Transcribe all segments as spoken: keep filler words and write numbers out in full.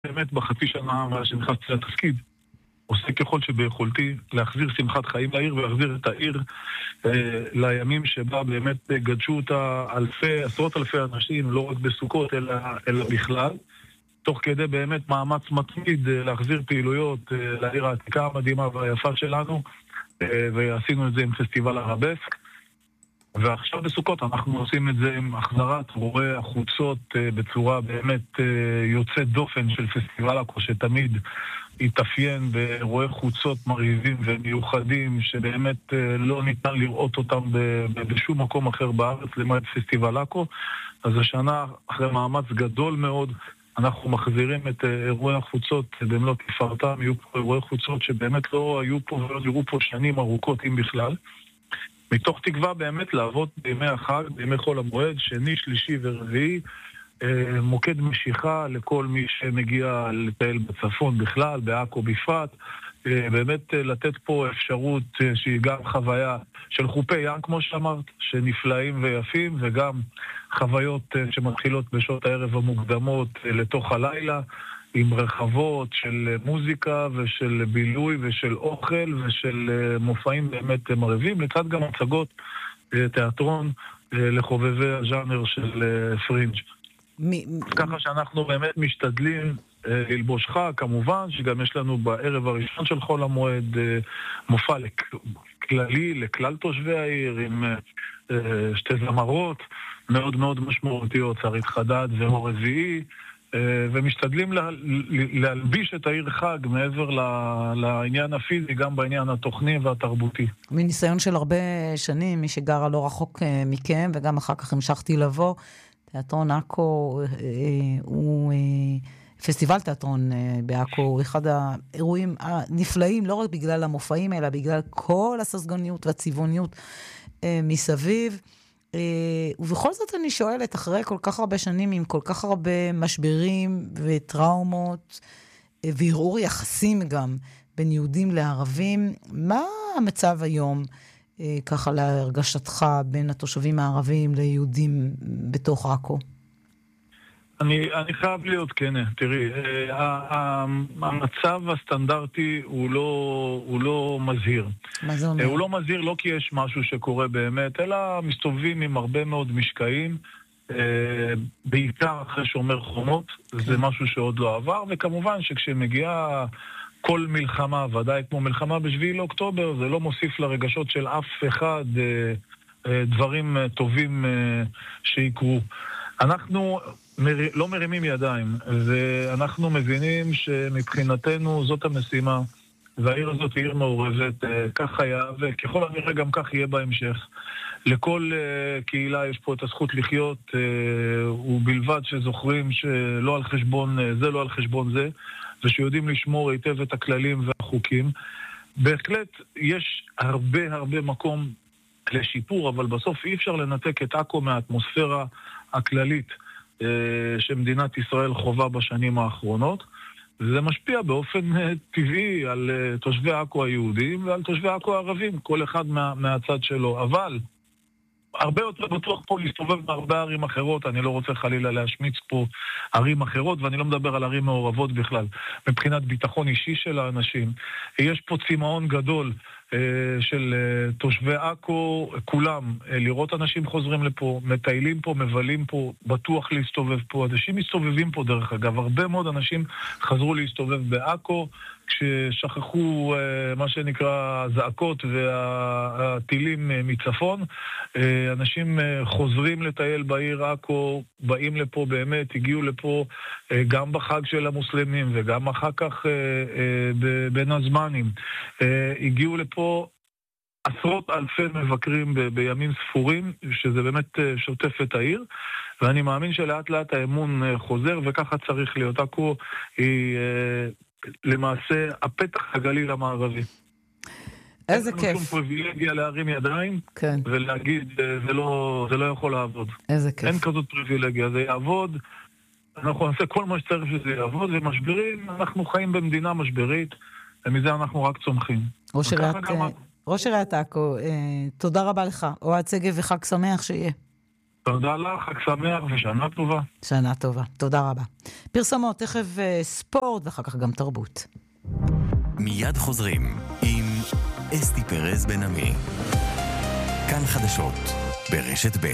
באמת בחצי שנה מאז שנכנסתי לתפקיד, עושה ככל שביכולתי להחזיר שמחת חיים לעיר ולהחזיר את העיר אה, לימים שבה באמת גדשו אותה אלפי, עשרות אלפי אנשים, לא רק בסוכות אלא, אלא בכלל. תוך כדי באמת מאמץ מתמיד אה, להחזיר פעילויות אה, לעיר העתיקה המדהימה והיפה שלנו, אה, ועשינו את זה עם פסטיבל הרבסק. ועכשיו בסוכות אנחנו עושים את זה עם החזרת רואי החוצות אה, בצורה באמת אה, יוצאת דופן של פסטיבל עכו, שתמיד התאפיין ברואי חוצות מרהיבים ומיוחדים שבאמת אה, לא ניתן לראות אותם ב- ב- בשום מקום אחר בארץ למעט פסטיבל עכו. אז השנה אחרי מאמץ גדול מאוד אנחנו מחזירים את אה, אירועי החוצות במלוא תפארתם. יהיו פה אירועי חוצות שבאמת לא היו פה ולא נראו פה שנים ארוכות אם בכלל, מתוך תקווה באמת לעבוד בימי החג, בימי חול המועד, שני, שלישי ורביעי, אה, מוקד משיכה לכל מי שמגיע לטייל בצפון בכלל, בעכו בפרט, אה, באמת אה, לתת פה אפשרות אה, שהיא גם חוויה של חופי ים, כמו שאמרת, שנפלאים ויפים, וגם חוויות אה, שמתחילות בשעות הערב המוקדמות אה, לתוך הלילה, עם רחבות של מוזיקה ושל בילוי ושל אוכל ושל מופעים באמת מרהיבים, לצד גם הצגות תיאטרון לחובבי הז'אנר של פרינג'. מ- ככה שאנחנו באמת משתדלים ללבוש חג, כמובן שגם יש לנו בערב הראשון של חול המועד מופע כללי לכלל תושבי העיר עם שתי זמרות מאוד מאוד משמעותיות, שרית חדד ואור רביעי, ומשתדלים לה, להלביש את העיר חג מעבר לעניין הפיזי, גם בעניין התוכני והתרבותי. מניסיון של הרבה שנים, מי שגרה לא רחוק מכם, וגם אחר כך המשכתי לבוא, תיאטרון עכו הוא פסטיבל תיאטרון בעכו, הוא אחד האירועים הנפלאים, לא רק בגלל המופעים, אלא בגלל כל הססגוניות והצבעוניות מסביב. ובכל זאת אני שואלת, אחרי כל כך הרבה שנים, עם כל כך הרבה משברים וטראומות, וערעור יחסים גם בין יהודים לערבים, מה המצב היום, ככה להרגשתך, בין התושבים הערבים ליהודים בתוך עכו? אני, אני חייב להיות כן, תראי, המצב הסטנדרטי הוא לא, הוא לא מזהיר. מה זה אומר? הוא לא מזהיר לא כי יש משהו שקורה באמת, אלא מסתובבים עם הרבה מאוד משקעים, בעיקר אחרי שומר חומות, זה משהו שעוד לא עבר, וכמובן שכשמגיעה כל מלחמה, ודאי כמו מלחמה בשביעי לאוקטובר, זה לא מוסיף לרגשות של אף אחד דברים טובים שיקרו. אנחנו מר... לא מרימים ידיים, ואנחנו מבינים שמבחינתנו זאת המשימה, והעיר הזאת היא עיר מעורבת, כך היה, וככל הנראה גם כך יהיה בהמשך. לכל uh, קהילה יש פה את הזכות לחיות, uh, ובלבד שזוכרים שלא על חשבון uh, זה, לא על חשבון זה, ושיודעים לשמור היטב את הכללים והחוקים. בהחלט יש הרבה הרבה מקום לשיפור, אבל בסוף אי אפשר לנתק את עכו מהאטמוספירה הכללית uh, שמדינת ישראל חובה בשנים האחרונות. זה משפיע באופן uh, טבעי על uh, תושבי עכו היהודים ועל תושבי עכו הערבים, כל אחד מה, מהצד שלו. אבל הרבה יותר בטוח פה להסתובב בהרבה ערים אחרות, אני לא רוצה חלילה להשמיץ פה ערים אחרות, ואני לא מדבר על ערים מעורבות בכלל. מבחינת ביטחון אישי של האנשים, יש פה צימאון גדול של תושבי עכו, כולם, לראות אנשים חוזרים לפה, מטיילים פה, מבלים פה, בטוח להסתובב פה, אנשים מסתובבים פה דרך אגב, הרבה מאוד אנשים חזרו להסתובב בעכו, כששכחו מה שנקרא זעקות והטילים מצפון, אנשים חוזרים לטייל בעיר עכו, באים לפה באמת, הגיעו לפה גם בחג של המוסלמים וגם אחר כך בין הזמנים, הגיעו לפה עשרות אלפי מבקרים ב- בימים ספורים, שזה באמת שוטף את העיר, ואני מאמין שלאט לאט האמון חוזר, וככה צריך להיות. עכו היא למעשה הפתח הגליל המערבי. איזה כיף. אין לנו שום פריבילגיה להרים ידיים, כן. ולהגיד זה לא, זה לא יכול לעבוד. איזה כיף. אין כזאת פריבילגיה, זה יעבוד, אנחנו נעשה כל מה שצריך שזה יעבוד, ומשברים, אנחנו חיים במדינה משברית, ומזה אנחנו רק צומחים. ראש עיריית, ראש עיריית עכו, תודה רבה לך. אוהד שגב וחג שמח שיהיה. תודה לך, חג שמח ושנה טובה. שנה טובה, תודה רבה. פרסומות, תכף ספורט ואחר כך גם תרבות. מיד חוזרים עם אסתי פרז בן עמי. כאן חדשות ברשת ב'.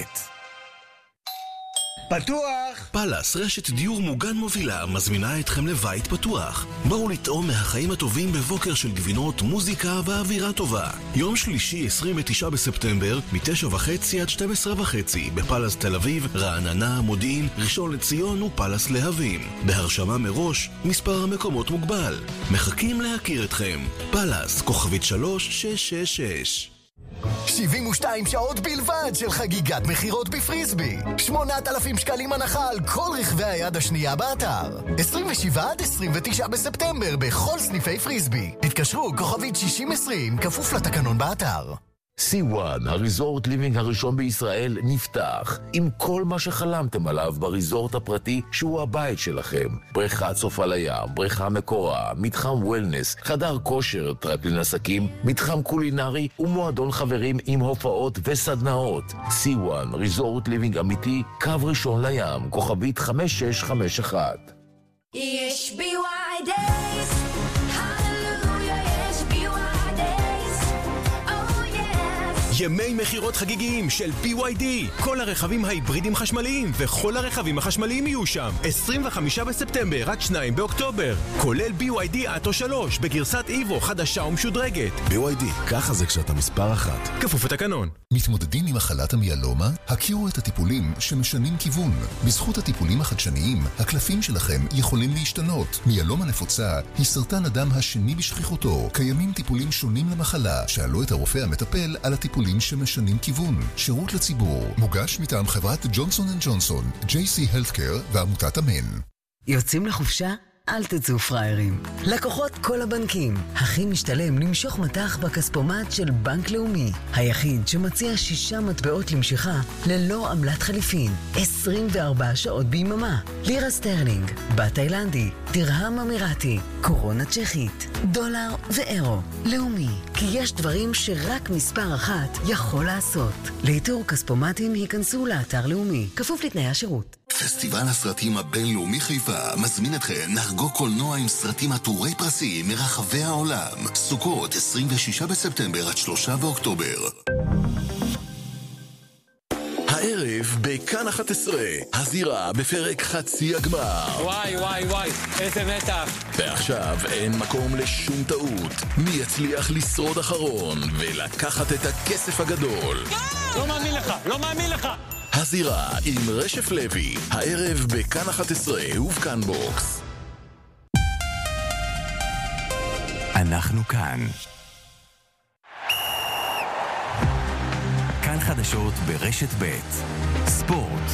פתוח! פלס, רשת דיור מוגן מובילה, מזמינה אתכם לבית פתוח. בואו לטעום מהחיים הטובים בבוקר של גבינות, מוזיקה ואווירה טובה. יום שלישי, עשרים ותשעה בספטמבר, מ-תשע וחצי עד שתים עשרה וחצי, בפלס תל אביב, רעננה, מודיעין, ראשון לציון ופלס להבים. בהרשמה מראש, מספר המקומות מוגבל. מחכים להכיר אתכם. פלס, כוכבית שלוש שש שש שש. שבעים ושתיים שעות בלבד של חגיגת מחירות בפריסבי. שמונת אלפים שקלים הנחה על כל רכבי היד השנייה באתר. עשרים ושבעה עד עשרים ותשעה בספטמבר בכל סניפי פריסבי. התקשרו כוכבית שישים עשרים, כפוף לתקנון באתר. סי וואן, הריזורט ליבינג הראשון בישראל, נפתח עם כל מה שחלמתם עליו בריזורט הפרטי שהוא הבית שלכם. בריכת סוף על הים, בריכה מקורה, מתחם וולנס, חדר כושר, טרקלין עסקים, מתחם קולינרי ומועדון חברים עם הופעות וסדנאות. סי וואן, ריזורט ליבינג אמיתי, קו ראשון לים, כוכבית חמש שש חמש אחת. יש בי וואי דייז, הללויה, יש בי וואי דייז, oh yes. ימי מחירות חגיגיים של בי וואי די. כל הרכבים ההיברידים חשמליים וכל הרכבים החשמליים יהיו שם. עשרים וחמישה בספטמבר עד שניים באוקטובר. כולל בי וואי די אטו שלוש בגרסת איבו חדשה ומשודרגת. בי וואי די, ככה זה כשאתה מספר אחת. כפוף לתקנון. מתמודדים עם מחלת המיאלומה? הכירו את הטיפולים שמשנים כיוון. בזכות הטיפולים החדשניים, הקלפים שלכם יכולים להשתנות. מיאלומה נפוצה היא סרטן הדם השני בשכיחותו. קיימים טיפולים שונים למחלה. שאלו את הרופא המטפל על הטיפולים שמשנים כיוון. שירות לציבור. מוגש מטעם חברת ג'ונסון אנד ג'ונסון, ג'יי סי Healthcare ועמותת אמן. יוצאים לחופשה? אל תצאו פריירים. לקוחות כל הבנקים. הכי משתלם למשוך מטח בכספומט של בנק לאומי. היחיד שמציע שישה מטבעות למשיכה ללא עמלת חליפין. עשרים וארבע שעות ביממה. לירה סטרלינג, בת תאילנדי, דרהם אמירתי, קורונה צ'כית, דולר ואירו. לאומי. כי יש דברים שרק מספר אחת יכול לעשות. לאיתור כספומטים היכנסו לאתר לאומי. כפוף לתנאי השירות. פסטיבל הסרטים הבינלאומי חיפה מזמין אתכם לחגוג קולנוע עם סרטים עטורי פרסים מרחבי העולם. סוכות עשרים ושישה בספטמבר עד שלושה באוקטובר. הערב בכאן אחת עשרה, הזירה בפרק חצי הגמר. וואי וואי וואי, איזה מתח. ועכשיו אין מקום לשום טעות. מי יצליח לשרוד אחרון ולקחת את הכסף הגדול? לא מאמין לך, לא מאמין לך. הזירה עם רשף לוי, הערב בכאן אחת עשרה ובכאן בוקס. אנחנו כאן. כאן חדשות ברשת ב'. ספורט.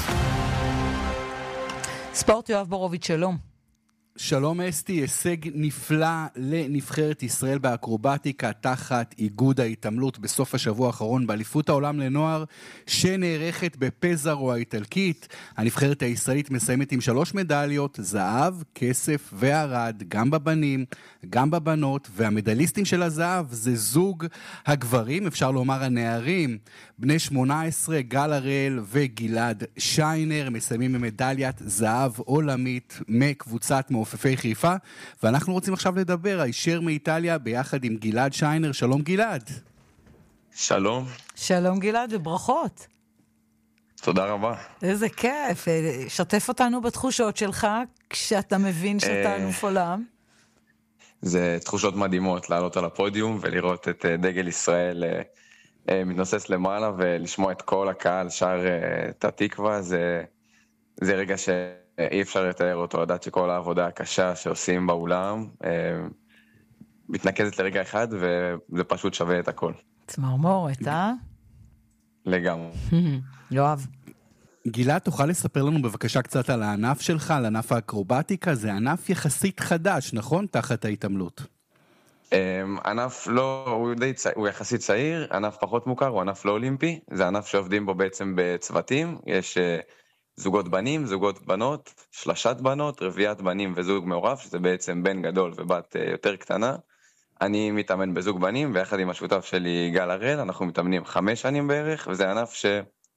ספורט, יואב בורוביץ', שלום. שלום אסתי, הישג נפלא לנבחרת ישראל באקרובטיקה תחת איגוד ההתעמלות בסוף השבוע האחרון באליפות העולם לנוער שנערכת בפזרו האיטלקית. הנבחרת הישראלית מסיימת עם שלוש מדליות, זהב, כסף וערד, גם בבנים, גם בבנות, והמדליסטים של הזהב זה זוג הגברים, אפשר לומר הנערים, בני שמונה עשרה, גל הראל וגלעד שיינר, מסיימים עם מדליית זהב עולמית מקבוצת מעופפי חיפה, ואנחנו רוצים עכשיו לדבר הישר מאיטליה ביחד עם גלעד שיינר. שלום גלעד. שלום. שלום גלעד וברכות. תודה רבה. איזה כיף. שתף אותנו בתחושות שלך כשאתה מבין שאתה אלוף עולם. זה תחושות מדהימות לעלות על הפודיום ולראות את דגל ישראל מתנוסס למעלה ולשמוע את כל הקהל שר את התקווה. זה, זה רגע ש... אי אפשר לתאר אותו, לדעת שכל העבודה הקשה שעושים באולם מתנקזת לרגע אחד, וזה פשוט שווה את הכל. צמרמורת, אה? לגמרי. יואב. גלעד, תוכל לספר לנו בבקשה קצת על הענף שלך, על ענף האקרובטיקה? זה ענף יחסית חדש, נכון? תחת ההתעמלות. ענף לא, הוא, די, הוא יחסית צעיר, ענף פחות מוכר, הוא ענף לא אולימפי, זה ענף שעובדים בו בעצם בצוותים, יש... זוגות בנים, זוגות בנות, שלשת בנות, רביעת בנים וזוג מעורב, שזה בעצם בן גדול ובת יותר קטנה. אני מתאמן בזוג בנים, ויחד עם השותף שלי גל הראל, אנחנו מתאמנים חמש שנים בערך, וזה ענף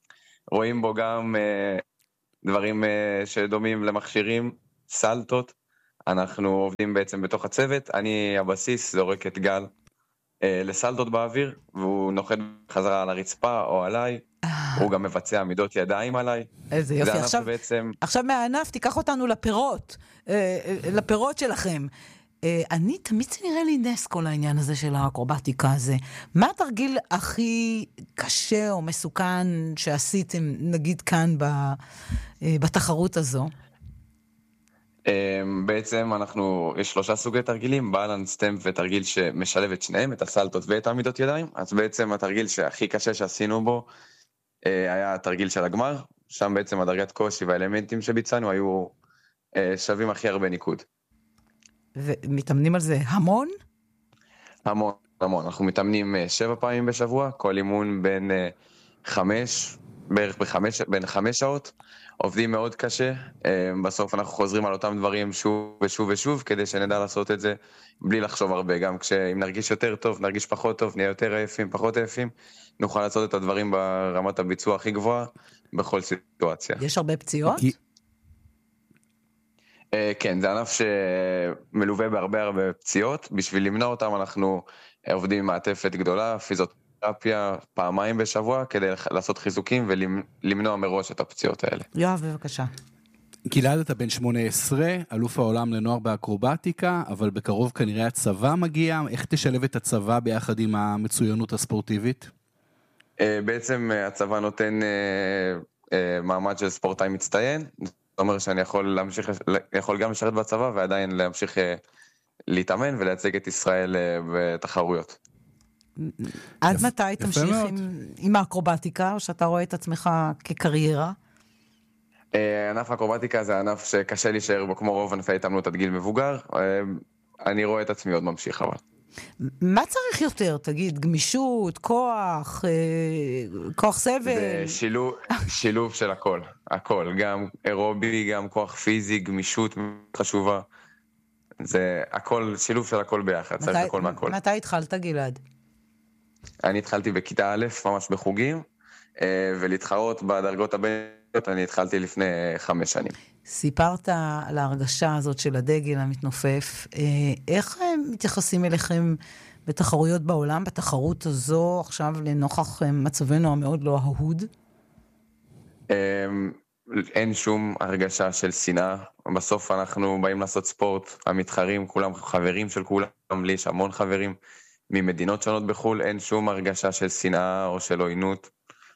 רואים בו גם אה, דברים אה, שדומים למכשירים, סלטות. אנחנו עובדים בעצם בתוך הצוות, אני הבסיס זורק את גל אה, לסלטות באוויר, והוא נוחת חזרה על הרצפה או עליי, הוא גם מבצע עמידות ידיים עליי. איזה יופי, זה עכשיו, שבעצם... עכשיו מהענף תיקח אותנו לפירות, אה, אה, לפירות שלכם. אה, אני, תמיד זה נראה לי נס כל העניין הזה של האקרובטיקה הזה. מה התרגיל הכי קשה או מסוכן שעשיתם, נגיד כאן ב, אה, בתחרות הזו? בעצם אנחנו, יש שלושה סוגי תרגילים, בלנס, סטמפ ותרגיל שמשלב את שניהם, את הסלטות ואת העמידות ידיים. אז בעצם התרגיל שהכי קשה שעשינו בו היה התרגיל של הגמר, שם בעצם הדרגת קושי והאלמנטים שביצענו היו שווים הכי הרבה ניקוד. ומתאמנים על זה המון? המון, המון. אנחנו מתאמנים שבע פעמים בשבוע, כל אימון בין חמש, בערך בחמש, בין חמש שעות. עובדים מאוד קשה, בסוף אנחנו חוזרים על אותם דברים שוב ושוב ושוב, כדי שנדע לעשות את זה בלי לחשוב הרבה, גם כשאם נרגיש יותר טוב, נרגיש פחות טוב, נהיה יותר עייפים, פחות עייפים, נוכל לעשות את הדברים ברמת הביצוע הכי גבוהה, בכל סיטואציה. יש הרבה פציעות? כן, זה ענף שמלווה בהרבה הרבה פציעות, בשביל למנוע אותם אנחנו עובדים עם מעטפת גדולה, פיזיותרפיה פעמיים בשבוע, כדי לעשות חיזוקים ולמנוע מראש את הפציעות האלה. יואב, בבקשה. גלעד, אתה בן שמונה עשרה, אלוף העולם לנוער באקרובטיקה, אבל בקרוב כנראה הצבא מגיע. איך תשלב את הצבא ביחד עם המצוינות הספורטיבית? בעצם הצבא נותן מעמד של ספורטאי מצטיין, זאת אומרת שאני יכול להמשיך, יכול גם לשרת בצבא ועדיין להמשיך להתאמן ולייצג את ישראל בתחרויות. עד מתי תמשיך עם, עם האקרובטיקה, או שאתה רואה את עצמך כקריירה? ענף האקרובטיקה זה ענף שקשה להישאר בו כמו רוב ענפי התאמנות עד גיל מבוגר. אני רואה את עצמי עוד ממשיך אבל. מה צריך יותר? תגיד, גמישות, כוח, כוח סבל? זה שילוב, שילוב של הכל, הכל, גם אירובי, גם כוח פיזי, גמישות חשובה. זה הכל, שילוב של הכל ביחד, צריך הכל מהכל. מתי התחלת, גלעד? אני התחלתי בכיתה א', ממש בחוגים, ולהתחרות בדרגות הבינוניות, אני התחלתי לפני חמש שנים. סיפרת על ההרגשה הזאת של הדגל המתנופף. איך הם מתייחסים אליכם בתחרויות בעולם, בתחרות הזו, עכשיו לנוכח מצבנו המאוד לא אהוד? אין שום הרגשה של שנאה. בסוף אנחנו באים לעשות ספורט, המתחרים, כולם חברים של כולם, לי יש המון חברים ממדינות שונות בחול, אין שום הרגשה של שנאה או של עוינות.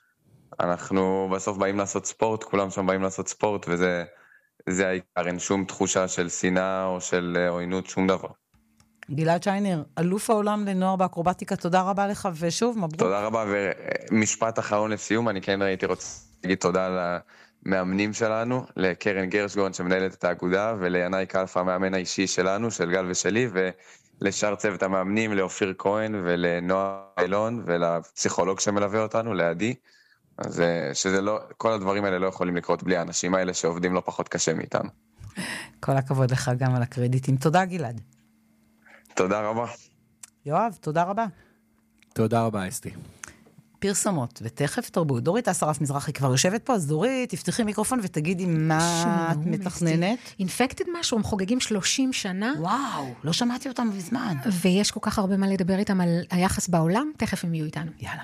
אנחנו בסוף באים לעשות ספורט, כולם שם באים לעשות ספורט, וזה זה העיקר, אין שום תחושה של שנאה או של עוינות, שום דבר. גלעד שיינר, אלוף העולם לנוער באקרובטיקה, תודה רבה לך, ושוב, מברוק. תודה רבה, ומשפט אחרון לסיום, אני כן ראיתי רוצה להגיד תודה למאמנים שלנו, לקרן גרשגורן שמנהלת את האגודה, ולינאי קלפה, המאמן האישי שלנו, של גל ושלי, ולשאר צוות המאמנים, לאופיר כהן ולנועה אילון, ולפסיכולוג שמלווה אותנו, לעדי. אז שזה לא, כל הדברים האלה לא יכולים לקרות בלי האנשים האלה שעובדים לא פחות קשה מאיתנו. כל הכבוד לך גם על הקרדיטים. תודה גלעד. תודה רבה. יואב, תודה רבה. תודה רבה, אסתי. פרסומות, ותכף תרבות. דורית אסרף מזרחי כבר יושבת פה, אז דורית, תפתחי מיקרופון ותגידי מה את מתכננת. אינפקטד משהו, חוגגים שלושים שנה. וואו, לא שמעתי אותם בזמן. ויש כל כך הרבה מה לדבר איתם על היחס בעולם, תכף הם יהיו איתנו. יאללה.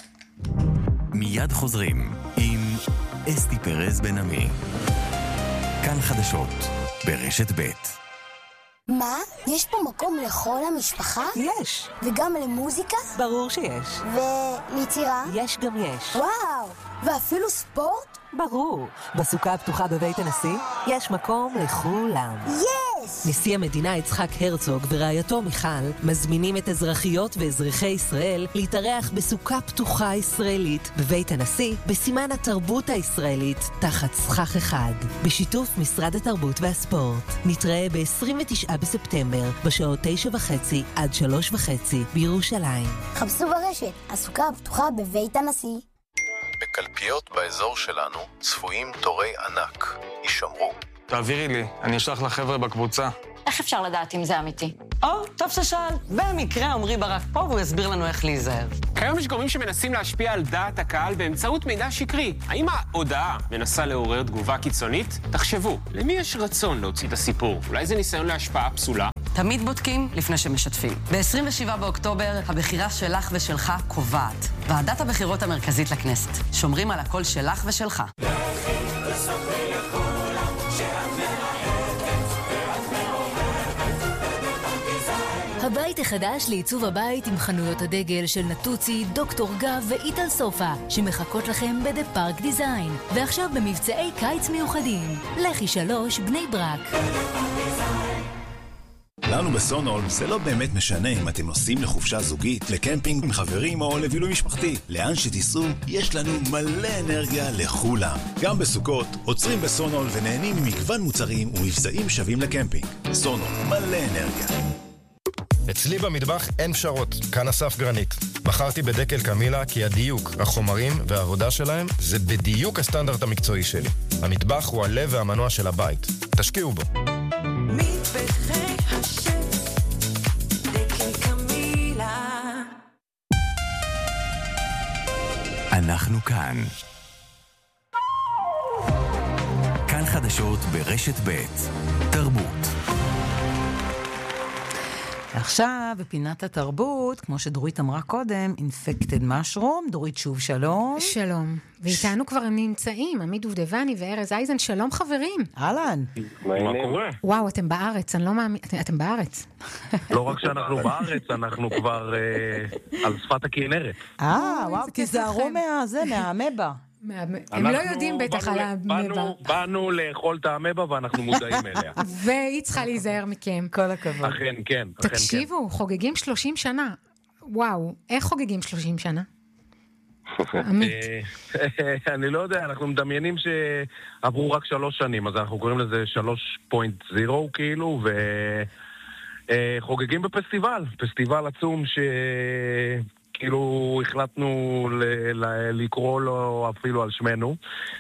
מיד חוזרים עם אסתי פרז בן עמי. כאן חדשות ברשת ב'. מה? יש פה מקום לכל המשפחה? יש. וגם למוזיקה? ברור שיש. וליצירה? יש גם יש. וואו! ואפילו ספורט? ברור. בסוכה הפתוחה בבית הנשיא יש מקום לכולם. יש! נשיא המדינה יצחק הרצוג ורעייתו מיכל מזמינים את אזרחיות ואזרחי ישראל להתארח בסוכה פתוחה ישראלית בבית הנשיא בסימן התרבות הישראלית תחת סכך אחד בשיתוף משרד התרבות והספורט. נתראה ב-עשרים ותשעה בספטמבר בשעות תשע וחצי עד שלוש וחצי בירושלים. חפשו ברשת הסוכה הפתוחה בבית הנשיא. בקלפיות באזור שלנו צפויים תורי ענק. יישמרו. תעבירי לי, אני אשלח לחבר'ה בקבוצה. איך אפשר לדעת אם זה אמיתי? או, טוב ששאל. במקרה עמרי ברק פה והוא יסביר לנו איך להיזהר. כיום יש גורמים שמנסים להשפיע על דעת הקהל באמצעות מידע שקרי. האם ההודעה מנסה לעורר תגובה קיצונית? תחשבו, למי יש רצון להוציא את הסיפור? אולי זה ניסיון להשפעה פסולה? תמיד בודקים לפני שמשתפים. ב-עשרים ושבעה באוקטובר, הבחירה שלך ושלך קובעת. ועדת הבחירות המרכזית לכנסת. שומרים על הקול שלך ושלך. הבית החדש לעיצוב הבית עם חנויות הדגל של נטוצי, דוקטור גב ואיטל סופה, שמחכות לכם בדה פארק דיזיין. ועכשיו במבצעי קיץ מיוחדים. לכי שלוש, בני ברק. לנו בסונול זה לא באמת משנה אם אתם נוסעים לחופשה זוגית, לקמפינג עם חברים או לבילוי משפחתי. לאן שתיסעו, יש לנו מלא אנרגיה לכולם. גם בסוכות, עוצרים בסונול ונהנים ממגוון מוצרים ומבצעים שווים לקמפינג. סונול, מלא אנרגיה. אצלי במטבח אין פשרות, כאן אסף גרנית. בחרתי בדקל קמילה כי הדיוק, החומרים והעבודה שלהם זה בדיוק הסטנדרט המקצועי שלי. המטבח הוא הלב והמנוע של הבית. תשקיעו בו. מטבחי השף, דקל קמילה. אנחנו כאן. כאן חדשות ברשת ב' תרבות. עכשיו, בפינת התרבות, כמו שדורית אמרה קודם, Infected Mushroom. דורית, שוב שלום. שלום. ואיתנו כבר הם נמצאים, עמית דובדבני וארז אייזן. שלום חברים. אהלן. מה קורה? וואו, אתם בארץ, אני לא מאמין, אתם, אתם בארץ. לא רק שאנחנו בארץ, אנחנו כבר אה, על שפת הכנרת. אה, וואו, תיזהרו מהזה, מהאמבה. הם לא יודעים בטח על האמבה. באנו לאכול את האמבה ואנחנו מודעים אליה. והיא צריכה להיזהר מכם. כל הכבוד. אכן, כן. תקשיבו, חוגגים שלושים שנה. וואו, איך חוגגים שלושים שנה? עמית. אני לא יודע, אנחנו מדמיינים שעברו רק שלוש שנים, אז אנחנו קוראים לזה שלוש נקודה אפס כאילו, וחוגגים בפסטיבל, פסטיבל עצום ש... כאילו החלטנו ל- ל- לקרוא לו אפילו על שמנו,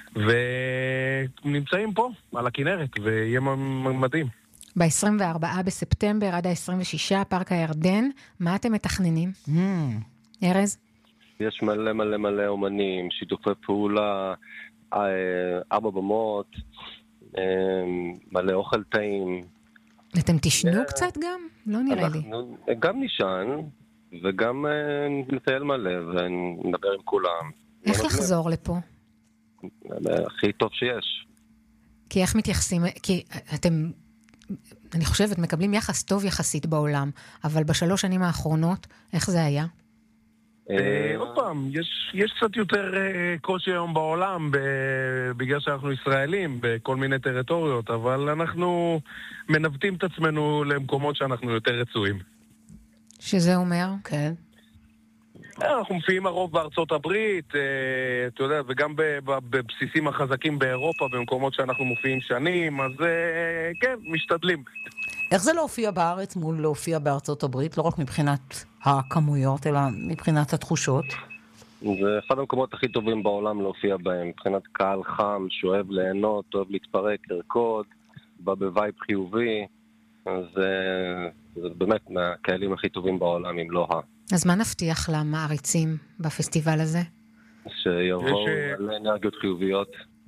ונמצאים פה על הכנרת, ויהיה מדהים. ב-עשרים וארבעה בספטמבר עד ה-עשרים ושישה, פארק הירדן, מה אתם מתכננים? ארז? יש מלא מלא מלא אומנים, שיתופי פעולה, ארבע במות, מלא אוכל טעים. אתם תשנו קצת גם? לא נראה לי. גם נשען. וגם נטייל מלא ונדבר עם כולם. איך לחזור לפה? הכי טוב שיש. כי איך מתייחסים, כי אתם, אני חושבת, מקבלים יחס טוב יחסית בעולם, אבל בשלוש שנים האחרונות, איך זה היה? עוד פעם, יש קצת יותר קושי היום בעולם, בגלל שאנחנו ישראלים, בכל מיני טריטוריות, אבל אנחנו מנווטים את עצמנו למקומות שאנחנו יותר רצויים. שזה אומר? כן. אנחנו מופיעים הרוב בארצות הברית, אתה יודע, וגם בבסיסים החזקים באירופה, במקומות שאנחנו מופיעים שנים, אז כן, משתדלים. איך זה להופיע בארץ מול להופיע בארצות הברית? לא רק מבחינת הכמויות, אלא מבחינת התחושות? זה אחד המקומות הכי טובים בעולם להופיע בהם, מבחינת קהל חם, שאוהב ליהנות, אוהב להתפרק, לרקוד, בא בווייב חיובי, אז זה באמת מהקהלים הכי טובים בעולם, אם לא ה... אז מה נבטיח למעריצים בפסטיבל הזה? שיבואו על אנרגיות חיוביות.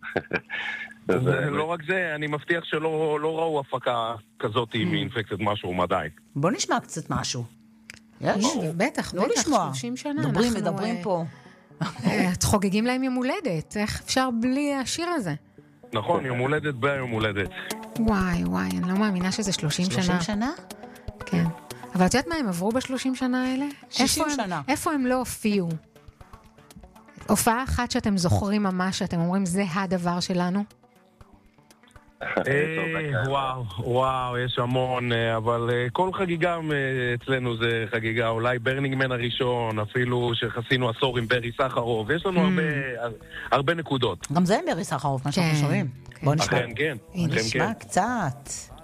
לא רק זה, אני מבטיח שלא ראו הפקה כזאת עם אינפקציות משהו עדיין. בוא נשמע קצת משהו. יש? בטח, לא בטח, לשמוע. שלושים שנה. מדברים, מדברים פה. את חוגגים להם יום הולדת, איך אפשר בלי השיר הזה? נכון, יום הולדת ביום הולדת. וואי, וואי, אני לא מאמינה שזה שלושים שנה. שלושים שנה? כן. אבל את יודעת מה הם עברו בשלושים שנה האלה? שישים שנה. איפה הם לא הופיעו? הופעה אחת שאתם זוכרים ממש, שאתם אומרים, זה הדבר שלנו? וואו, וואו, יש המון, אבל כל חגיגה אצלנו זה חגיגה, אולי ברנינגמן הראשון, אפילו שחסינו עשור עם ברי סחרוף, יש לנו הרבה נקודות. גם זה עם ברי סחרוף, מה שאנחנו שומעים. בוא נשמע. כן, כן. נשמע קצת.